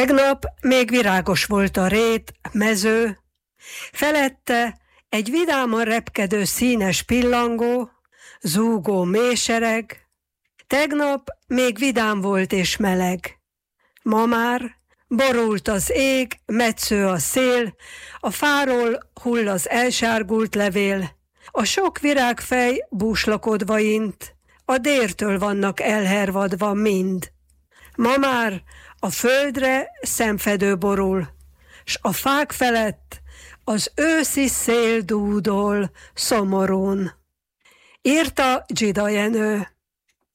Tegnap még virágos volt a rét, mező, felette egy vidáman repkedő színes pillangó, zúgó mélysereg. Tegnap még vidám volt és meleg. Ma már borult az ég, metsző a szél, a fáról hull az elsárgult levél, a sok virágfej búslakodva int, a dértől vannak elhervadva mind. Ma már a földre szemfedő borul, s a fák felett az őszi szél dúdol szomorún. Írta Dzsida Jenő.